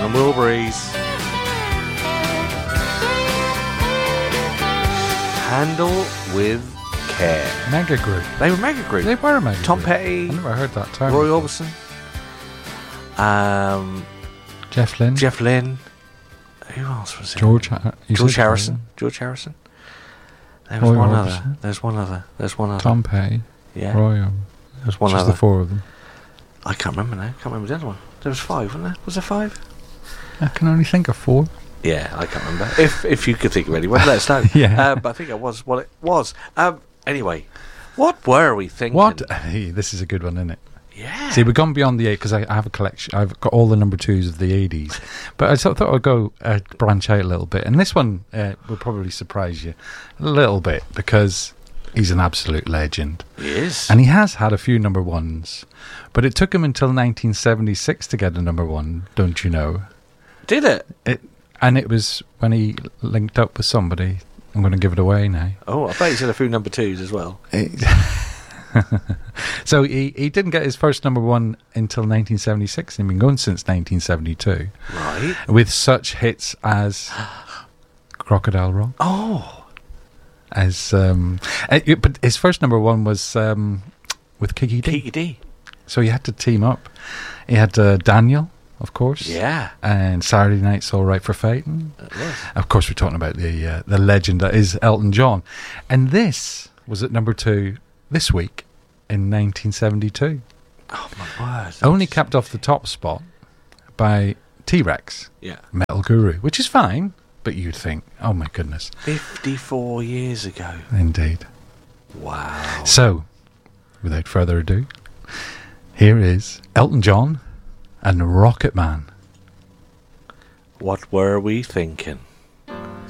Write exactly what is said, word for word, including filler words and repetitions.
Simon Wilburys. Handle with care. Mega group. They were mega group. They were a mega Tom group. Petty. I never heard that term. Roy Orbison. Um, Jeff Lynne. Jeff Lynne. Who else was it? George. Ha- George Harrison. George Harrison. There was Roy one Orbison. other. There's one other. There's one other. Tom Petty. Yeah. Roy. Um, There's one just other. the four of them. I can't remember now. Can't remember the other one. There was five, wasn't there? Was there five? I can only think of four. Yeah, I can't remember. If if you could think of anyone, let us know. Yeah. Uh, but I think it was what it was. Um, anyway, what were we thinking? What? Hey, this is a good one, isn't it? Yeah. See, we've gone beyond the eight because I, I have a collection. I've got all the number twos of the eighties, but I thought, thought I'd go uh, branch out a little bit. And this one uh, will probably surprise you a little bit because he's an absolute legend. He is. And he has had a few number ones, but it took him until nineteen seventy-six to get a number one, don't you know? Did it? It, and it was when he linked up with somebody. I'm going to give it away now. Oh, I bet he's had a few number twos as well. So he, he didn't get his first number one until nineteen seventy-six, and he's been going since nineteen seventy-two. Right. With such hits as Crocodile Rock. Oh. As um, uh, it- but his first number one was um, with Kiki D. Kiki D. So he had to team up. He had uh, Daniel, of course. Yeah. And Saturday Night's All Right for Fighting. It was. Of course, we're talking about the uh, the legend that is Elton John. And this was at number two this week in nineteen seventy-two. Oh, my word. Only capped off the top spot by T-Rex, Yeah. Metal Guru, which is fine, but you'd think, oh my goodness. fifty-four years ago. Indeed. Wow. So, without further ado, here is Elton John and Rocket Man. What were we thinking?